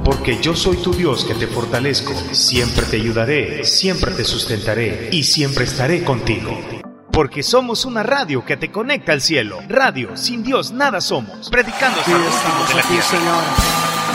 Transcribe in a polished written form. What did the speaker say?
porque yo soy tu Dios que te fortalezco, siempre te ayudaré, siempre te sustentaré y siempre estaré contigo. Porque somos una radio que te conecta al cielo. Radio, sin Dios nada somos. Predicando hasta el último de la tierra. Señor.